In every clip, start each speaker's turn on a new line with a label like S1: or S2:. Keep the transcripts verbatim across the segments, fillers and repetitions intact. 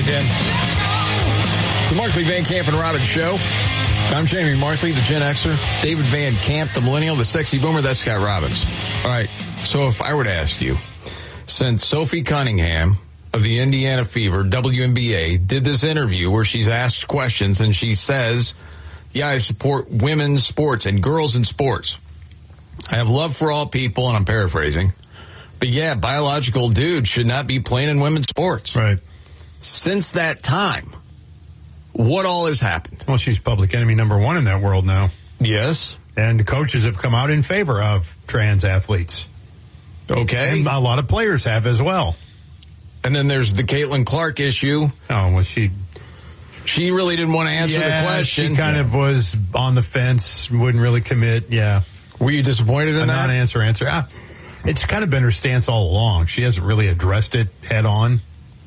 S1: Ken. The Markley, Van Camp, and Robbins Show. I'm Jamie Markley, the Gen Xer. David Van Camp, the Millennial, the Sexy Boomer. That's Scott Robbins. All right. So if I were to ask you, since Sophie Cunningham of the Indiana Fever, W N B A, did this interview where she's asked questions and she says, yeah, I support women's sports and girls in sports. I have love for all people, and I'm paraphrasing. But yeah, biological dudes should not be playing in women's sports.
S2: Right.
S1: Since that time, what all has happened?
S2: Well, she's public enemy number one in that world now.
S1: Yes.
S2: And coaches have come out in favor of trans athletes.
S1: Okay.
S2: And a lot of players have as well.
S1: And then there's the Caitlin Clark issue.
S2: Oh, well, she...
S1: She really didn't want to answer
S2: yeah,
S1: the question.
S2: She kind yeah. of was on the fence, wouldn't really commit, yeah.
S1: Were you disappointed in
S2: a
S1: that?
S2: A non-answer answer. Ah, it's kind of been her stance all along. She hasn't really addressed it head on.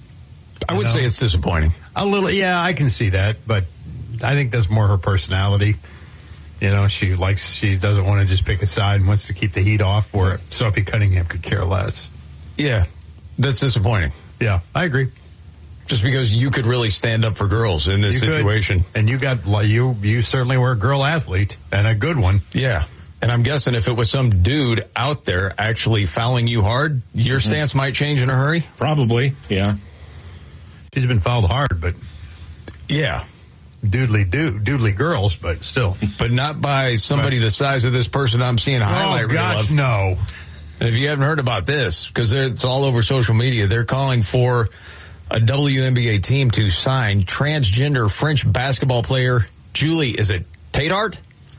S1: I would know? say it's disappointing.
S2: A little, yeah, I can see that, but I think that's more her personality. You know, she likes, she doesn't want to just pick a side and wants to keep the heat off, where Sophie Cunningham could care less.
S1: Yeah, that's disappointing.
S2: Yeah, I agree.
S1: Just because you could really stand up for girls in this
S2: you
S1: situation.
S2: Could. And you got, you, you certainly were a girl athlete, and a good one.
S1: Yeah. And I'm guessing if it was some dude out there actually fouling you hard, your mm-hmm. stance might change in a hurry?
S3: Probably, yeah.
S2: She's been fouled hard, but...
S1: Yeah.
S2: Doodly dude, doodly girls, but still.
S1: But not by somebody but, the size of this person I'm seeing a highlight reel of.
S2: Oh, gosh, no.
S1: And if you haven't heard about this, because it's all over social media, they're calling for a W N B A team to sign transgender French basketball player Julie, is it Tadart?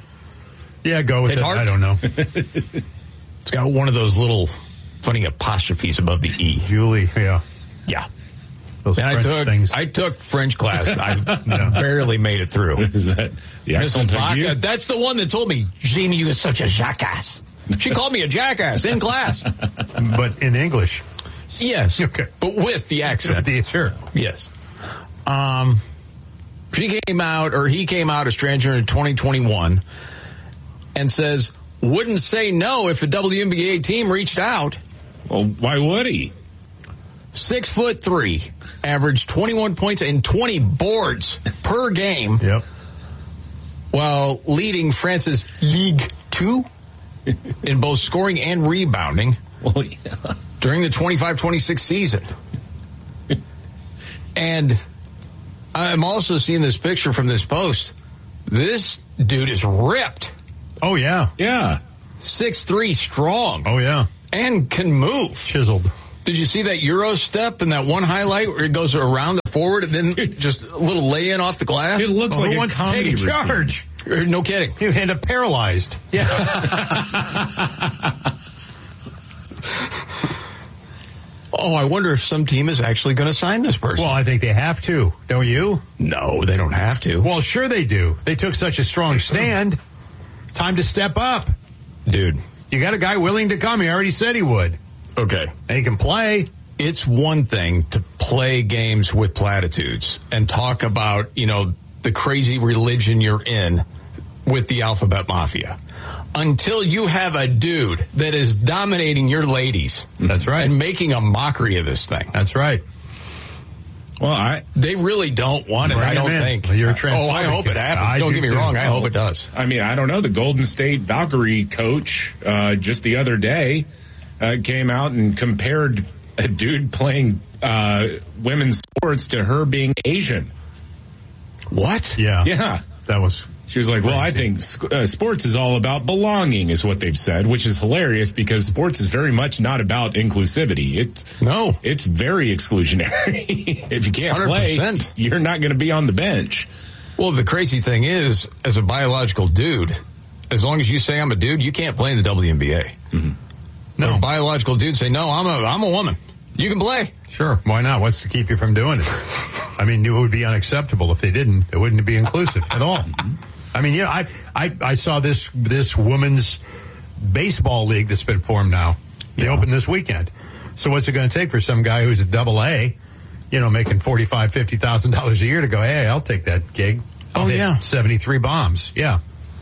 S2: Yeah, go with Tadart? it. I don't know.
S1: It's got one of those little funny apostrophes above the E.
S2: Julie, yeah.
S1: Yeah.
S2: Those
S1: and
S2: French
S1: I took
S2: things.
S1: I took French class. I yeah. barely made it through.
S3: Is that the accent
S1: Baca, that's the one that told me, Jamie, you are such a jackass. She called me a jackass in class.
S2: But in English.
S1: Yes.
S2: Okay.
S1: But with the accent.
S2: The, sure.
S1: Yes. Um, she came out, or he came out as transgender in twenty twenty-one and says, wouldn't say no if a W N B A team reached out.
S3: Well, why would he?
S1: Six foot three, averaged twenty-one points and twenty boards per game.
S2: Yep.
S1: While leading France's Ligue two in both scoring and rebounding.
S3: Well, yeah.
S1: During the twenty-five twenty-six season. And I'm also seeing this picture from this post. This dude is ripped.
S2: Oh, yeah.
S3: Yeah.
S1: six three strong.
S2: Oh, yeah.
S1: And can move.
S2: Chiseled.
S1: Did you see that Euro step and that one highlight where it goes around the forward and then just a little lay-in off the glass?
S3: It looks
S2: well,
S3: like
S2: who
S3: a
S2: wants
S3: comedy
S2: to take charge.
S1: No kidding.
S2: You end up paralyzed.
S1: Yeah. Oh, I wonder if some team is actually going to sign this person.
S2: Well, I think they have to. Don't you?
S1: No, they don't have to.
S2: Well, sure they do. They took such a strong stand. Time to step up.
S1: Dude.
S2: You got a guy willing to come. He already said he would.
S1: Okay.
S2: And he can play.
S1: It's one thing to play games with platitudes and talk about, you know, the crazy religion you're in with the Alphabet Mafia. Until you have a dude that is dominating your ladies.
S2: That's right.
S1: And making a mockery of this thing.
S2: That's right.
S3: Well, I
S1: they really don't want it, I don't think.
S2: Well, you're a
S1: oh, I hope it happens.
S2: I
S1: don't
S2: do
S1: get me
S2: too.
S1: wrong. I hope it does.
S3: I mean, I don't know. The Golden State Valkyrie coach uh, just the other day uh, came out and compared a dude playing uh, women's sports to her being Asian.
S1: What?
S2: Yeah.
S3: Yeah.
S2: That was...
S3: She was like, well, I think uh, sports is all about belonging is what they've said, which is hilarious because sports is very much not about inclusivity. It's,
S1: no. It's
S3: very exclusionary. If you can't
S1: one hundred percent.
S3: play, you're not going to be on the bench.
S1: Well, the crazy thing is, as a biological dude, as long as you say I'm a dude, you can't play in the W N B A.
S3: Mm-hmm.
S1: No. Biological dudes say, no, I'm a, I'm a woman. You can play.
S2: Sure. Why not? What's to keep you from doing it? I mean, it would be unacceptable if they didn't. It wouldn't be inclusive at all. I mean, yeah, I, I, I saw this, this women's baseball league that's been formed now. They yeah. opened this weekend. So what's it going to take for some guy who's a double A, you know, making forty-five, fifty thousand dollars a year to go, hey, I'll take that gig. I'll
S1: oh, yeah.
S2: seventy-three bombs. Yeah.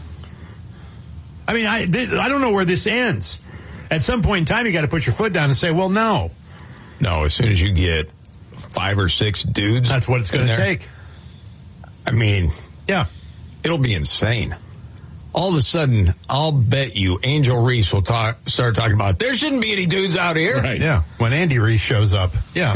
S2: I mean, I, th- I don't know where this ends. At some point in time, you got to put your foot down and say, well, no.
S1: No, as soon as you get five or six dudes.
S2: That's what it's going to take.
S1: I mean,
S2: yeah,
S1: it'll be insane. All of a sudden, I'll bet you Angel Reese will talk, start talking about, there shouldn't be any dudes out here.
S2: Right. Yeah. When Andy Reese shows up. Yeah.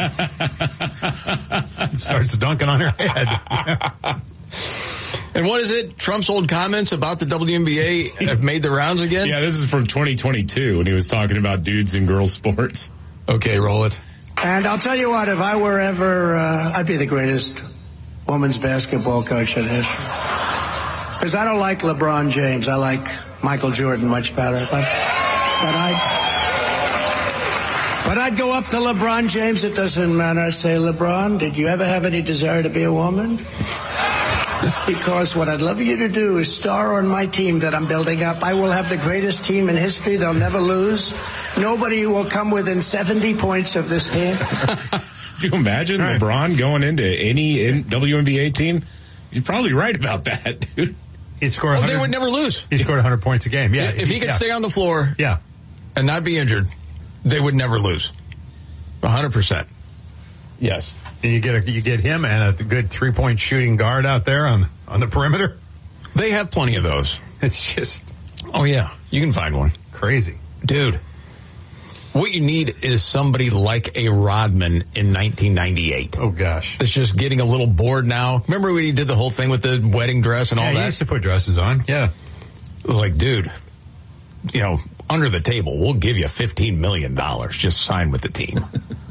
S2: Starts dunking on her head.
S1: And what is it? Trump's old comments about the W N B A have made the rounds again?
S3: Yeah, this is from twenty twenty-two when he was talking about dudes and girls sports.
S1: Okay, roll it.
S4: And I'll tell you what, if I were ever, uh, I'd be the greatest women's basketball coach in history. Because I don't like LeBron James. I like Michael Jordan much better. But, but I'd, but I'd go up to LeBron James. It doesn't matter. I say, LeBron, did you ever have any desire to be a woman? Because what I'd love you to do is star on my team that I'm building up. I will have the greatest team in history. They'll never lose. Nobody will come within seventy points of this team.
S3: Can you imagine right. LeBron going into any in W N B A team? You're probably right about that, dude.
S2: He scored.
S1: Well, they would never lose.
S2: He scored one hundred points a game. Yeah,
S1: if he, he could
S2: yeah.
S1: stay on the floor,
S2: yeah,
S1: and not be injured, they would never lose. one hundred percent. Yes.
S2: And you get a, you get him and a good three point shooting guard out there on on the perimeter.
S1: They have plenty of those.
S2: It's just,
S1: oh yeah, you can find one.
S2: Crazy,
S1: dude. What you need is somebody like a Rodman in nineteen ninety-eight.
S2: Oh, gosh.
S1: That's just getting a little bored now. Remember when he did the whole thing with the wedding dress and
S2: yeah,
S1: all that?
S2: He used to put dresses on, yeah.
S1: It was like, dude, you know, under the table, we'll give you fifteen million dollars. Just sign with the team.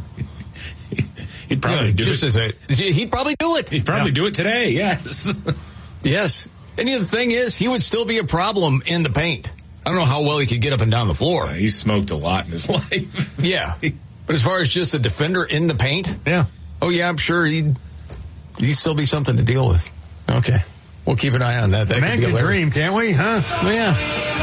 S3: He'd probably
S1: yeah,
S3: do
S1: just
S3: it.
S1: As a, he'd probably do it.
S3: He'd probably
S1: yeah.
S3: do it today, yes.
S1: Yes. And the thing is, he would still be a problem in the paint. I don't know how well he could get up and down the floor.
S3: Yeah, he smoked a lot in his life.
S1: Yeah. But as far as just a defender in the paint?
S2: Yeah.
S1: Oh, yeah, I'm sure he'd, he'd still be something to deal with. Okay. We'll keep an eye on that. that
S2: man can dream, can't we? Huh?
S1: Well, yeah.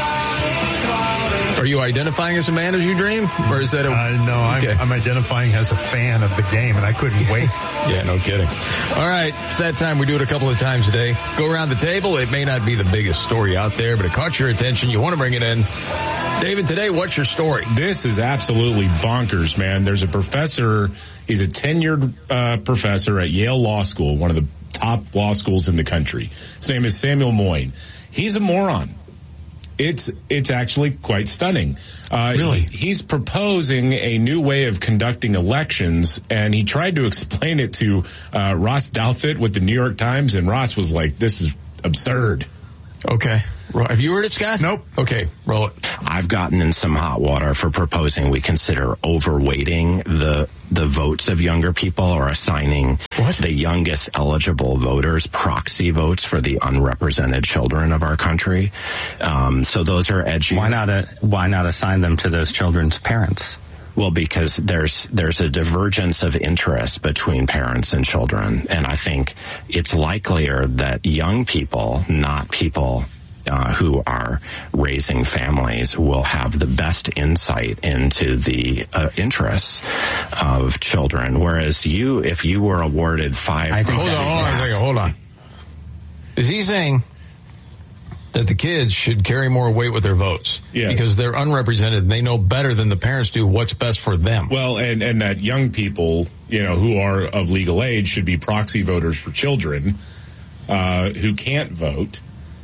S1: Are you identifying as a man as you dream? Or is that a...
S2: Uh, no, I'm,
S1: okay.
S2: I'm identifying as a fan of the game, and I couldn't wait.
S1: Yeah, no kidding. All right, it's that time. We do it a couple of times a day. Go around the table. It may not be the biggest story out there, but it caught your attention. You want to bring it in. David, today, what's your story?
S3: This is absolutely bonkers, man. There's a professor. He's a tenured uh, professor at Yale Law School, one of the top law schools in the country. His name is Samuel Moyn. He's a moron. It's it's actually quite stunning. Uh,
S1: really?
S3: He, he's proposing a new way of conducting elections, and he tried to explain it to uh, Ross Douthat with the New York Times, and Ross was like, this is absurd.
S1: Okay. Have you heard it, Scott?
S2: Nope.
S1: Okay, roll it.
S5: I've gotten in some hot water for proposing we consider overweighting the the votes of younger people or assigning
S1: what?
S5: the youngest eligible voters proxy votes for the unrepresented children of our country. Um, so those are edgy.
S6: Why not? A, why not assign them to those children's parents?
S5: Well, because there's there's a divergence of interest between parents and children, and I think it's likelier that young people, not people Uh, who are raising families, will have the best insight into the uh, interests of children. Whereas you, if you were awarded five...
S1: I think hold on, hold on, yes. hold on. Is he saying that the kids should carry more weight with their votes?
S3: Yes.
S1: Because they're unrepresented and they know better than the parents do what's best for them.
S3: Well, and, and that young people, you know, who are of legal age should be proxy voters for children uh, who can't vote.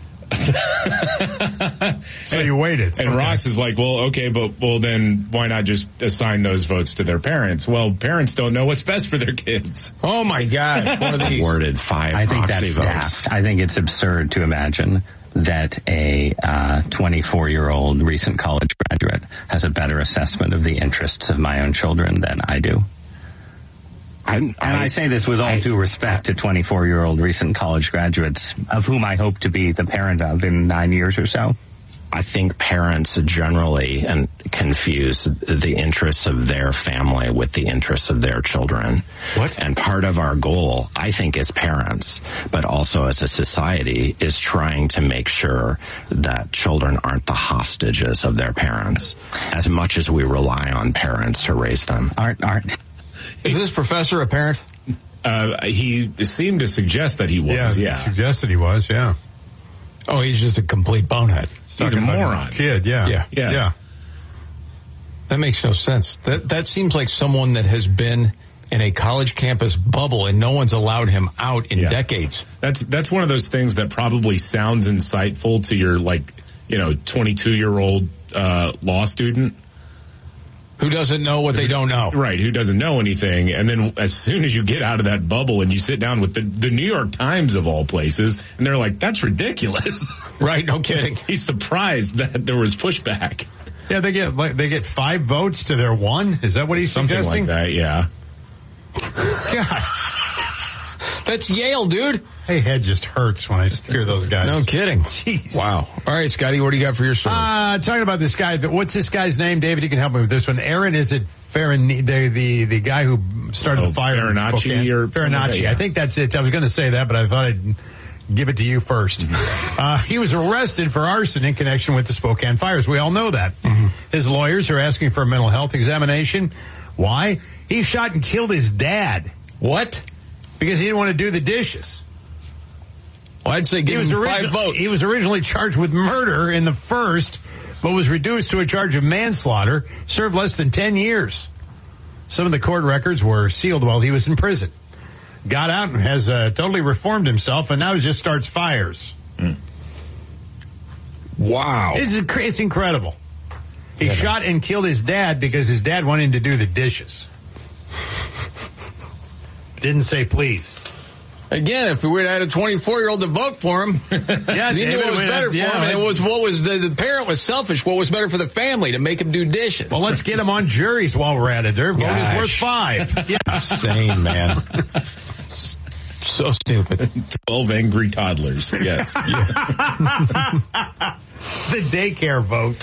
S2: So you waited.
S3: And
S2: okay.
S3: Ross is like, well, okay, but well, then why not just assign those votes to their parents? Well, parents don't know what's best for their kids.
S1: Oh my God! One of these
S5: awarded five.
S6: I think
S5: proxy
S6: that's
S5: votes.
S6: daft. I think it's absurd to imagine that a uh, twenty-four-year-old recent college graduate has a better assessment of the interests of my own children than I do. I, and I, I say this with all I, due respect to twenty-four-year-old recent college graduates, of whom I hope to be the parent of in nine years or so.
S5: I think parents generally and confuse the interests of their family with the interests of their children.
S2: What?
S5: And part of our goal, I think, as parents, but also as a society, is trying to make sure that children aren't the hostages of their parents, as much as we rely on parents to raise them.
S6: Aren't aren't.
S1: Is this professor a parent?
S3: Uh, he seemed to suggest that he was,
S2: yeah.
S3: yeah.
S2: Suggested he was, yeah.
S1: Oh, he's just a complete bonehead.
S3: He's a moron.
S2: Kid, yeah.
S1: Yeah.
S3: Yes.
S2: Yeah.
S1: That makes no sense. That that seems like someone that has been in a college campus bubble, and no one's allowed him out in
S3: Yeah.
S1: decades.
S3: That's that's one of those things that probably sounds insightful to your, like, you know, twenty-two-year-old uh, law student.
S1: Who doesn't know what they don't know.
S3: Right, who doesn't know anything. And then as soon as you get out of that bubble and you sit down with the, the New York Times of all places, and they're like, that's ridiculous.
S1: Right, no kidding.
S3: He's surprised that there was pushback.
S2: Yeah, they get like they get five votes to their one. Is that what he's
S3: Something
S2: suggesting?
S3: like that, yeah.
S2: God.
S1: That's Yale, dude.
S2: Hey, head just hurts when I hear those guys.
S1: No kidding.
S2: Jeez.
S1: Wow. All right, Scotty, what do you got for your story?
S2: Uh, talking about this guy. What's this guy's name, David? You can help me with this one. Aaron, is it Farin, the, the, the guy who started
S3: Oh,
S2: the fire? in
S3: Farinacci
S2: Spokane?
S3: or something like
S2: Farinacci.
S3: that, yeah.
S2: I think that's it. I was going to say that, but I thought I'd give it to you first.
S3: Mm-hmm.
S2: Uh, he was arrested for arson in connection with the Spokane fires. We all know that.
S3: Mm-hmm.
S2: His lawyers are asking for a mental health examination. Why? He shot and killed his dad
S1: What?
S2: because he didn't want to do the dishes.
S1: Well, I'd say
S2: He
S1: give
S2: was,
S1: him
S2: origi-
S1: five votes.
S2: he was originally charged with murder in the first, but was reduced to a charge of manslaughter, served less than ten years. Some of the court records were sealed while he was in prison. Got out and has uh, totally reformed himself, and now he just starts fires.
S3: Mm.
S1: Wow.
S2: This is cr- it's incredible. He yeah, shot and killed his dad because his dad wanted him to do the dishes. Didn't say please.
S1: Again, if we would have had a twenty-four-year-old to vote for him,
S2: yeah,
S1: he knew what was better for
S2: yeah,
S1: him, and it was what was the, the parent was selfish. What was better for the family to make him do dishes?
S2: Well, let's get him on juries while we're at it. Their vote
S1: Gosh.
S2: is worth five. Yeah.
S1: Insane, man. So stupid.
S3: Twelve angry toddlers. Yes.
S2: The daycare vote.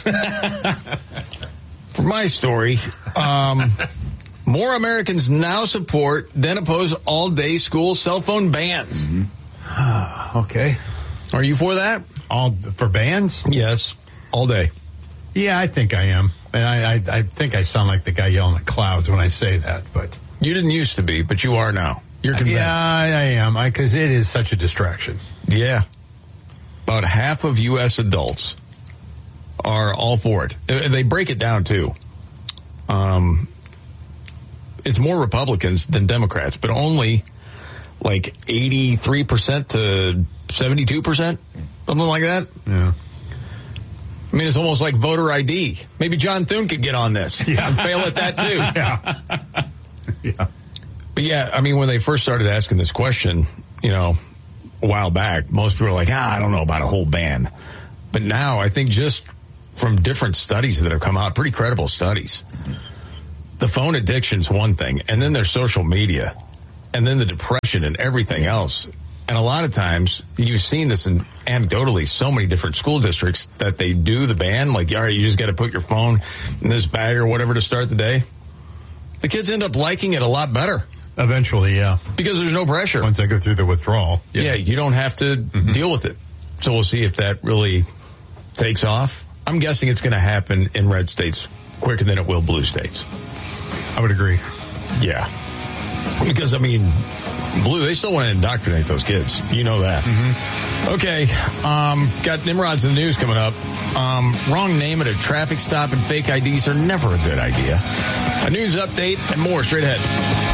S1: For my story, um, more Americans now support than oppose all-day school cell phone bans.
S2: Mm-hmm. Okay.
S1: Are you for that?
S2: All for bans?
S1: Yes. All day.
S2: Yeah, I think I am. And I, I, I think I sound like the guy yelling at clouds when I say that, but.
S1: You didn't used to be, but you are now. You're convinced.
S2: Yeah, I, I am. I, cause it is such a distraction.
S1: Yeah. About half of U S adults are all for it. They break it down too. Um, it's more Republicans than Democrats, but only like eighty-three percent to seventy-two percent, something like that.
S2: Yeah.
S1: I mean, it's almost like voter I D. Maybe John Thune could get on this yeah. and fail at that too.
S2: Yeah. Yeah.
S1: But yeah, I mean, when they first started asking this question, you know, a while back, most people were like, ah, I don't know about a whole ban. But now I think just from different studies that have come out, pretty credible studies, the phone addiction's one thing, and then there's social media, and then the depression and everything else. And a lot of times, you've seen this in anecdotally so many different school districts that they do the ban, like, all right, you just got to put your phone in this bag or whatever to start the day. The kids end up liking it a lot better.
S2: Eventually, yeah.
S1: Because there's no pressure.
S2: Once they go through the withdrawal.
S1: Yeah, yeah you don't have to mm-hmm. deal with it. So we'll see if that really takes off. I'm guessing it's going to happen in red states quicker than it will blue states.
S2: I would agree.
S1: Yeah. Because, I mean, blue, they still want to indoctrinate those kids. You know that. Mm-hmm. Okay. Um, got Nimrod's in the news coming up. Um, wrong name at a traffic stop and fake I Ds are never a good idea. A news update and more straight ahead.